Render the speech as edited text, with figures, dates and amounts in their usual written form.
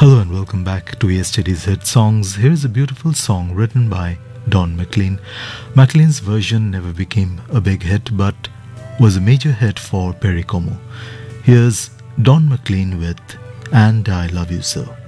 Hello and welcome back to Yesterday's Hit Songs. Here's a beautiful song written by Don McLean. McLean's version never became a big hit but was a major hit for Perry Como. Here's Don McLean with And I Love You So.